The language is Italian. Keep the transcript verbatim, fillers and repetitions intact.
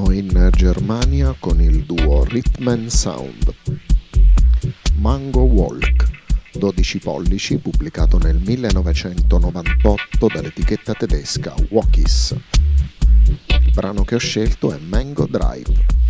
Siamo in Germania con il duo Rhythm and Sound. Mango Walk, dodici pollici, pubblicato nel millenovecentonovantotto dall'etichetta tedesca Walkies. Il brano che ho scelto è Mango Drive.